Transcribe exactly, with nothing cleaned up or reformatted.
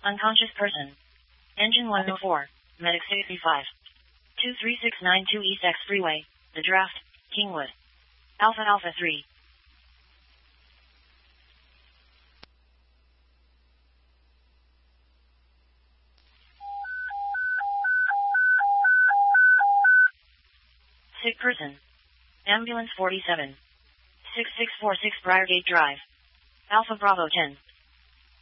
Unconscious person. Engine one oh four. Medic sixty-five. two three six nine two East X Freeway, The Draft, Kingwood. Alpha Alpha three. Sick person. Ambulance forty-seven. six six four six Briargate Drive. Alpha Bravo ten.